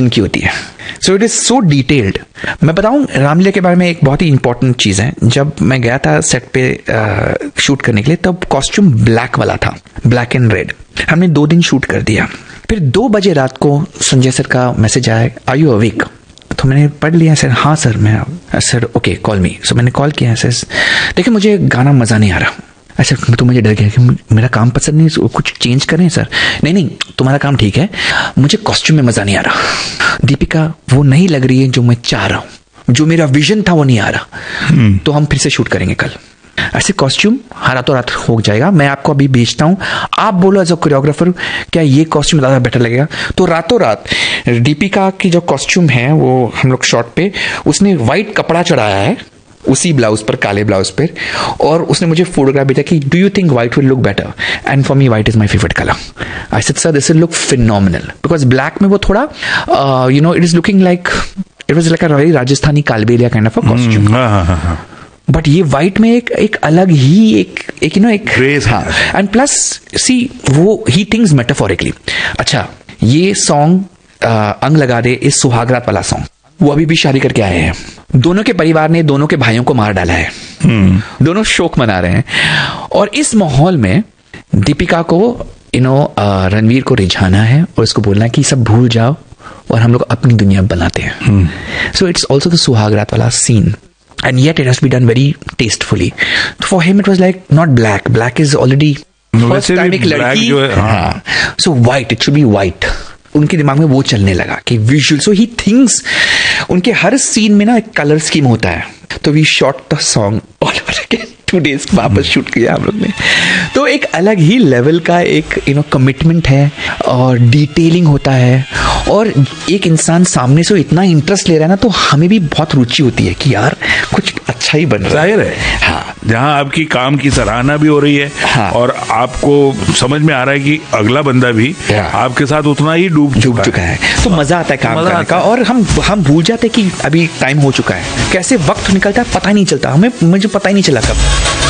दिन की होती है. So it is so detailed. मैं बताऊं रामलीला के बारे में एक बहुत ही इंपॉर्टेंट चीज है. जब मैं गया था सेट पे शूट करने के लिए, तब कॉस्ट्यूम ब्लैक वाला था, ब्लैक एंड रेड. हमने 2 दिन शूट कर दिया. फिर 2 बजे रात को संजय सर का मैसेज आया, आर यू अवेक? तो मैंने पढ़ लिया. सर हाँ सर, मैं सर ओके कॉल मी. सो मैंने कॉल किया. सर देखिए मुझे गाना मजा नहीं आ रहा. अच्छा तो मुझे डर गया कि मेरा काम पसंद नहीं, कुछ चेंज करें सर. नहीं तुम्हारा काम ठीक है, मुझे कॉस्ट्यूम में मजा नहीं आ रहा. दीपिका वो नहीं लग रही है जो मैं चाह रहा हूं, जो मेरा विजन था वो नहीं आ रहा. तो हम फिर से शूट करेंगे कल. ऐसे कॉस्ट्यूम रातों रात हो जाएगा. मैं आपको अभी भेजता हूं, आप बोलो एज अ कोरियोग्राफर क्या ये कॉस्ट्यूम ज्यादा बेटर लगेगा. तो रातों रात दीपिका की जो कॉस्ट्यूम है वो हम लोग शॉट पे, उसने व्हाइट कपड़ा चढ़ाया है उसी ब्लाउज पर, काले ब्लाउज पर, और उसने मुझे फोटोग्राफ भेजा कि do you think white will look better. And for me white is my favourite colour. I said sir this will look phenomenal, because black में वो थोड़ा it is looking like, it was like a very Rajasthani Kalbelia kind of a costume. But ये white में एक अलग ही एक grace. हाँ. And plus सी वो ही थिंग्स मेटाफोरिकली. अच्छा ये सॉन्ग अंग लगा दे, इस सुहागरात वाला सॉन्ग, वो अभी भी शादी करके आए हैं. दोनों के परिवार ने दोनों के भाइयों को मार डाला है. दोनों शोक मना रहे हैं. और इस माहौल में दीपिका को रणवीर को रिझाना है और उसको बोलना है कि सब भूल जाओ और हम लोग अपनी दुनिया बनाते हैं. सो इट्स ऑल्सो द सुहागरात वाला scene. And yet it has to be done very tastefully. For him it was like not black. Black is already first time एक लड़की. So white, it should be white. उनके दिमाग में वो चलने लगा कि विजुअल. सो ही थिंक्स उनके हर सीन में ना एक कलर स्कीम होता है. तो we shot the song all over again 2 days वापस शूट किया हम लोग ने. तो एक अलग ही लेवल का एक कमिटमेंट है और डिटेलिंग होता है. और एक इंसान सामने से इतना इंटरेस्ट ले रहा है ना, तो हमें भी बहुत रुचि होती है कि यार कुछ अच्छा ही बन रहा है. जाहिर है. हाँ. जहाँ आपकी काम की सराहना भी हो रही है. हाँ. और आपको समझ में आ रहा है कि अगला बंदा भी आपके साथ उतना ही डूब चुका है. तो मजा आता है काम करने का. और हम भूल जाते कि अभी टाइम हो चुका है. कैसे वक्त निकलता है पता ही नहीं चलता. मुझे पता ही नहीं चला कब.